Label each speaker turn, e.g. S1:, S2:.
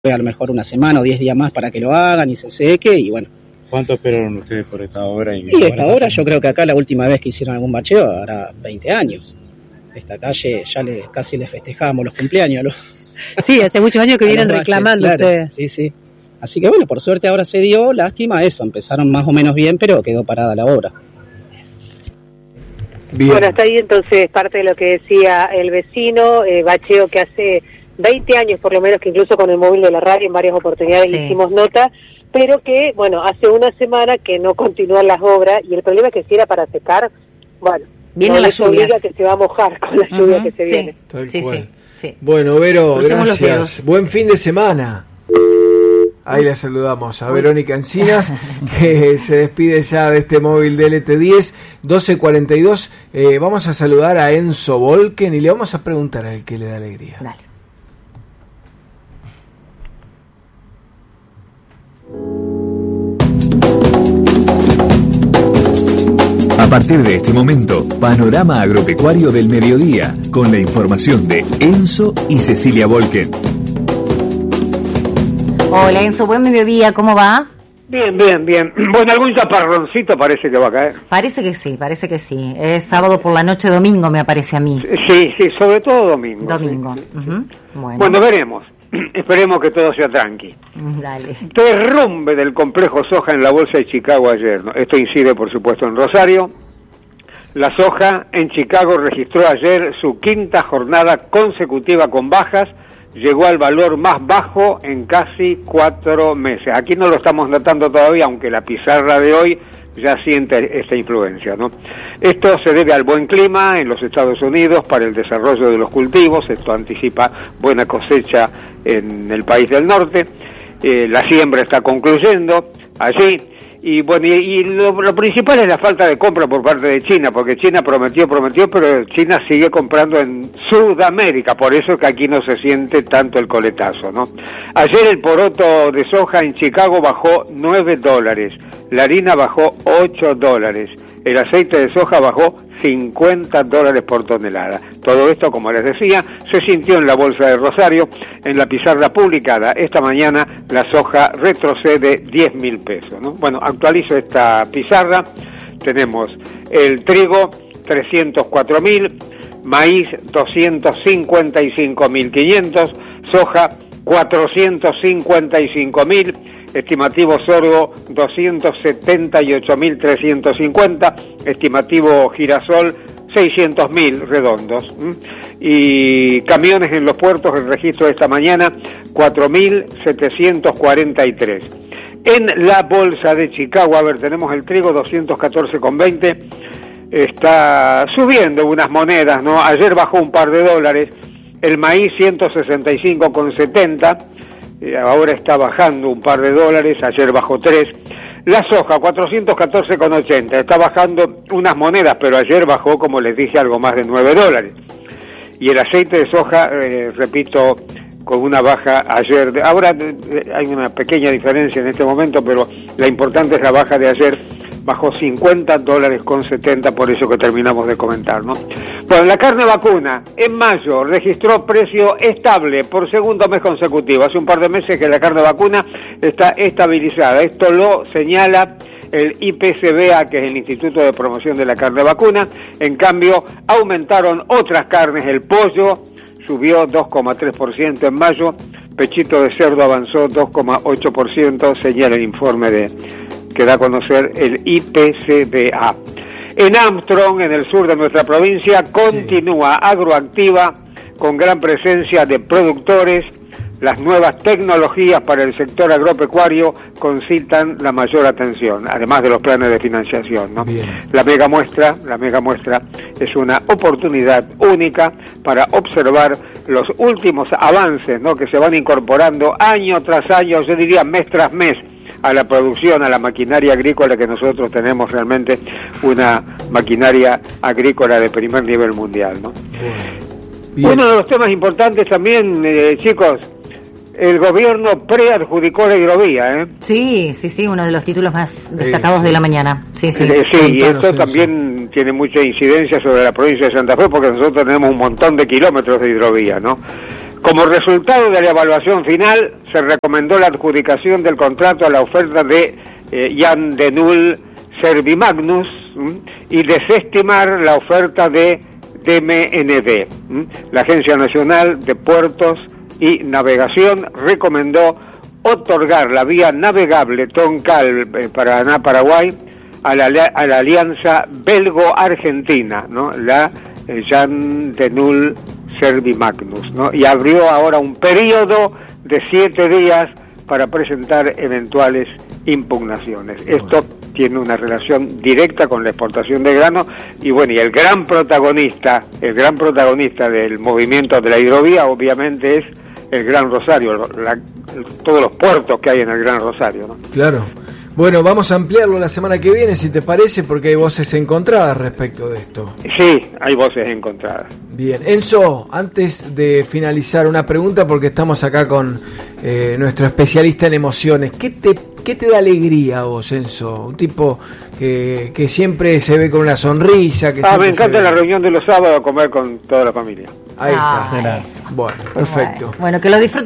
S1: a lo mejor una semana o 10 días más para que lo hagan y se seque y bueno.
S2: ¿Cuánto esperaron ustedes por esta obra?
S1: Y esta obra yo creo que acá la última vez que hicieron algún bacheo hará 20 años. Esta calle ya casi le festejábamos los cumpleaños.
S3: Sí, hace muchos años que vienen reclamando
S1: claro,
S3: ustedes.
S1: Sí, sí. Así que bueno, por suerte ahora se dio, lástima eso, empezaron más o menos bien, pero quedó parada la obra.
S3: Bien. Bueno, hasta ahí entonces parte de lo que decía el vecino, bacheo que hace 20 años por lo menos, que incluso con el móvil de la radio en varias oportunidades le hicimos nota, pero que, bueno, hace una semana que no continúan las obras y el problema es que si era para secar, bueno,
S4: vienen las lluvias,
S3: que se va a mojar con la lluvia que se viene.
S4: Sí.
S5: Bueno, Vero, gracias. Buen fin de semana. Ahí le saludamos a Verónica Encinas, que se despide ya de este móvil DLT10, 12:42. Vamos a saludar a Enzo Volken y le vamos a preguntar a él qué le da alegría.
S4: Dale.
S6: A partir de este momento, Panorama Agropecuario del Mediodía, con la información de Enzo y Cecilia Volken.
S4: Hola Enzo, buen mediodía, ¿cómo va?
S7: Bien. Bueno, algún chaparroncito parece que va a caer.
S4: Parece que sí. Es sábado por la noche, domingo me parece a mí.
S7: Sí, sobre todo domingo.
S4: Domingo.
S7: Sí.
S4: Uh-huh.
S7: Bueno, veremos. Esperemos que todo sea tranqui.
S4: Dale.
S7: Derrumbe del complejo soja en la bolsa de Chicago ayer, ¿no? Esto incide, por supuesto, en Rosario. La soja en Chicago registró ayer su quinta jornada consecutiva con bajas. Llegó al valor más bajo en casi 4 meses. Aquí no lo estamos notando todavía, aunque la pizarra de hoy ya siente esta influencia, ¿no? Esto se debe al buen clima en los Estados Unidos para el desarrollo de los cultivos. Esto anticipa buena cosecha en el país del norte. La siembra está concluyendo allí. Y bueno, y lo principal es la falta de compra por parte de China, porque China prometió, pero China sigue comprando en Sudamérica, por eso que aquí no se siente tanto el coletazo, ¿no? Ayer el poroto de soja en Chicago bajó $9, la harina bajó $8, el aceite de soja bajó $50 por tonelada. Todo esto, como les decía, se sintió en la bolsa de Rosario. En la pizarra publicada esta mañana, la soja retrocede 10.000 pesos, ¿no? Bueno, actualizo esta pizarra. Tenemos el trigo 304.000, maíz 255.500, soja 455.000, estimativo sorgo 278.350, estimativo girasol 600.000 redondos. Y camiones en los puertos, el registro de esta mañana 4.743. En la bolsa de Chicago, a ver, tenemos el trigo 214,20, está subiendo unas monedas, ¿no? Ayer bajó un par de dólares, el maíz 165,70, ahora está bajando un par de dólares, ayer bajó 3. La soja 414,80, está bajando unas monedas, pero ayer bajó, como les dije, algo más de $9. Y el aceite de soja, repito, con una baja ayer. Ahora hay una pequeña diferencia en este momento, pero la importante es la baja de ayer. Bajó $50,70, por eso que terminamos de comentar, ¿no? Bueno, la carne vacuna en mayo registró precio estable por segundo mes consecutivo. Hace un par de meses que la carne vacuna está estabilizada. Esto lo señala el IPCBA, que es el Instituto de Promoción de la Carne Vacuna. En cambio, aumentaron otras carnes. El pollo subió 2,3% en mayo. Pechito de cerdo avanzó 2,8%, señala el informe que da a conocer el IPCBA. En Armstrong, en el sur de nuestra provincia, continúa agroactiva con gran presencia de productores. Las nuevas tecnologías para el sector agropecuario concitan la mayor atención, además de los planes de financiación, ¿no? La mega muestra es una oportunidad única para observar los últimos avances, ¿no?, que se van incorporando año tras año, yo diría mes tras mes, a la producción, a la maquinaria agrícola, que nosotros tenemos realmente una maquinaria agrícola de primer nivel mundial, ¿no? Uno de los temas importantes también, chicos, el gobierno preadjudicó la hidrovía, ¿eh?
S4: Sí, uno de los títulos más destacados de la mañana. Sí,
S7: y esto también tiene mucha incidencia sobre la provincia de Santa Fe, porque nosotros tenemos un montón de kilómetros de hidrovía, ¿no? Como resultado de la evaluación final, se recomendó la adjudicación del contrato a la oferta de Jan Denul Servimagnus y desestimar la oferta de DMND. La Agencia Nacional de Puertos y Navegación recomendó otorgar la vía navegable Troncal Paraná-Paraguay a la alianza belgo-argentina, ¿no? La Jan Denul Servimagnus, ¿no? Y abrió ahora un periodo de 7 días para presentar eventuales impugnaciones. Esto tiene una relación directa con la exportación de grano y bueno, y el gran protagonista del movimiento de la hidrovía obviamente es el Gran Rosario, todos los puertos que hay en el Gran Rosario, ¿no?
S5: Claro. Bueno, vamos a ampliarlo la semana que viene, si te parece, porque hay voces encontradas respecto de esto.
S7: Sí, hay voces encontradas.
S5: Bien. Enzo, antes de finalizar, una pregunta, porque estamos acá con nuestro especialista en emociones. ¿Qué te da alegría a vos, Enzo? Un tipo que siempre se ve con una sonrisa. Que
S7: me encanta la reunión de los sábados a comer con toda la familia.
S5: Ahí está.
S4: Eso.
S5: Bueno, perfecto.
S4: Bueno, que lo disfruten.